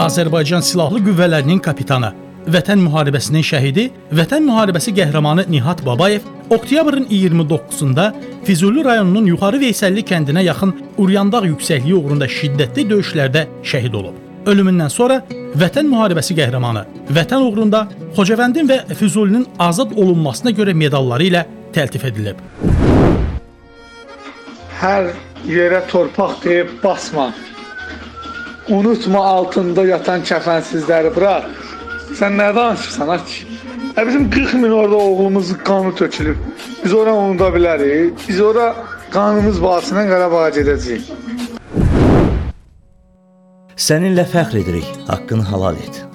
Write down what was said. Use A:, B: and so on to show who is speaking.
A: Azərbaycan Silahlı Qüvvələrinin kapitanı, Vətən müharibəsinin şəhidi, Vətən müharibəsi qəhrəmanı Nihat Babayev oktyabrın 29-da Füzuli rayonunun Yuxarı Veysəlli kəndinə yaxın Uryandağ yüksəkliyi uğrunda şiddətli döyüşlərdə şəhid olub. Ölümündən sonra Vətən müharibəsi qəhrəmanı, Vətən uğrunda Xocavəndin və Füzulinin azad olunmasına görə medalları ilə təltif edilib.
B: Hər yerə torpaq deyib basma. Unutma altında yatan kəfənsizləri bırak. Sən nə danışırsan aç? Bizim 40 min orada oğlumuzun qanı tökülüb. Biz ora unuda bilərik. Biz ora qanımız bahasına Qarabağa gedəcəyik.
C: Səninlə fəxr edirik. Haqqını halal et.